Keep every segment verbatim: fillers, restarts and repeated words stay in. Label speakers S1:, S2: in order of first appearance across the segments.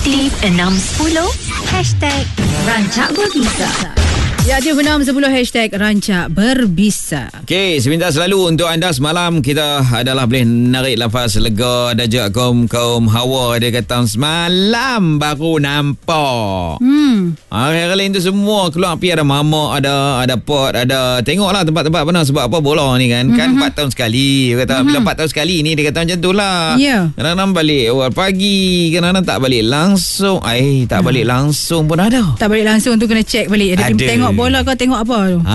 S1: Aktif enam sepuluh Hashtag Rancak Berbisa.
S2: Ya, dia enam sepuluh hashtag Rancak Berbisa.
S3: Okey, sebentar selalu untuk anda semalam kita adalah boleh narik lafaz lega dan juga kaum-kaum Hawa. Dia kata semalam baru nampak. Hmm. Hari lain tu semua keluar api, ada mama, ada ada pot, ada tengoklah tempat-tempat mana sebab apa bola ni kan. Mm-hmm. Kan empat tahun sekali. Dia kata mm-hmm. bila empat tahun sekali ni dia kata macam tu lah.
S2: Yeah.
S3: Kadang-kadang balik awal pagi, kadang-kadang tak balik langsung. Eh, tak balik langsung pun ada.
S2: Tak balik langsung tu kena check balik. Ada, ada. Tengok bola kau tengok apa tu.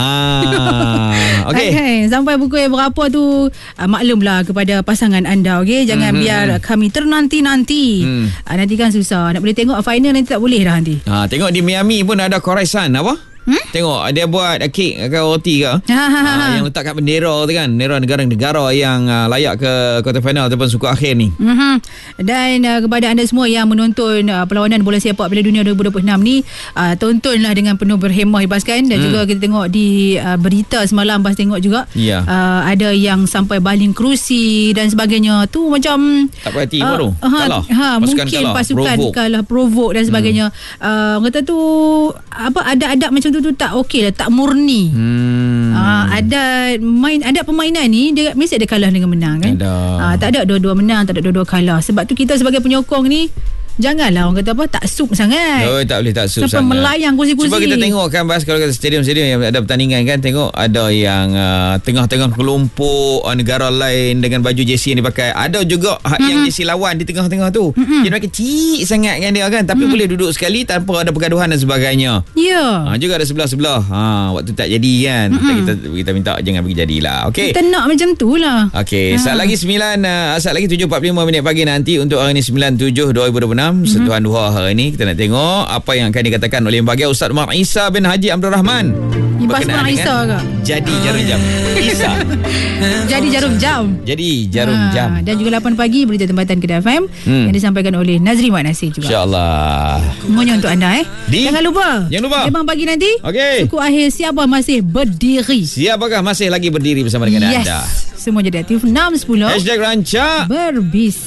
S3: Ah, okey.
S2: Okay. Sampai pukul berapa tu uh, maklumlah kepada pasangan anda, okey. Jangan mm-hmm. biar kami ternanti-nanti. Mm. Uh, nanti kan susah. Nak boleh tengok final nanti tak boleh dah nanti.
S3: Ah, tengok di Miami pun ada Khorasan apa? Hmm? Tengok dia buat kek ke roti ke ah, yang letak kat bendera tu kan, bendera negara-negara yang uh, layak ke quarter final ataupun suku akhir ni. Mm-hmm.
S2: Dan uh, kepada anda semua yang menonton uh, perlawanan bola sepak Piala Dunia dua ribu dua puluh enam ni, uh, tontonlah dengan penuh berhemah Ibaskan. Dan mm. juga kita tengok di uh, berita semalam Bas tengok juga yeah. uh, ada yang sampai baling kerusi dan sebagainya tu, macam
S3: tak perhati uh,
S2: pun tu uh, kalah ha, mungkin kalah. Pasukan provoke. kalah provoke dan sebagainya. mm. uh, kata tu apa, ada adab macam tu tu tak okey lah, tak murni. Hmm. Uh, ada main, ada permainan ni dia mesti ada kalah dengan menang kan. Uh, tak ada dua-dua menang, tak ada dua-dua kalah. Sebab tu kita sebagai penyokong ni janganlah orang kata apa, tak sup sangat.
S3: Oh, tak boleh tak sup
S2: sampai
S3: sangat. Sampai
S2: melayang kursi-kursi.
S3: Cuba kita tengok kan Bas, kalau kata stadium-stadium yang ada pertandingan kan, tengok ada yang uh, tengah-tengah kelompok uh, negara lain dengan baju jersey yang dipakai. Ada juga mm-hmm. yang jersey lawan di tengah-tengah tu. Mm-hmm. Dia kecil sangat kan dia kan, tapi mm-hmm. boleh duduk sekali tanpa ada pergaduhan dan sebagainya. Ya. Yeah. Ha, juga ada sebelah-sebelah. Ha, waktu tak jadi kan. Mm-hmm. Kita kita minta jangan pergi jadilah. Okey.
S2: Kita nak macam tu lah.
S3: Okey, ha. Saat lagi sembilan uh, saat lagi tujuh empat puluh lima minit pagi nanti untuk hari ni sembilan tujuh dua ribu dua puluh enam. Mm-hmm. Sentuhan Duha hari ini kita nak tengok apa yang akan dikatakan oleh bahagian Ustaz Umar Isa bin Haji Abdul Rahman.
S2: Ibas Umar Isa ke?
S3: Jadi jarum jam. Isa.
S2: Jadi jarum jam.
S3: Jadi jarum ha. jam.
S2: Dan juga lapan pagi berita tempatan Kedah F M hmm. yang disampaikan oleh Nazri Mat Nasir juga.
S3: InsyaAllah.
S2: Semuanya untuk anda eh. Di? Jangan lupa.
S3: Jangan lupa.
S2: Memang pagi nanti.
S3: Okey.
S2: Suku akhir siapa masih berdiri?
S3: Siapakah masih lagi berdiri bersama dengan
S2: yes.
S3: anda?
S2: Semua jadi aktif enam sepuluh
S3: Hashtag Rancak
S2: Berbisa.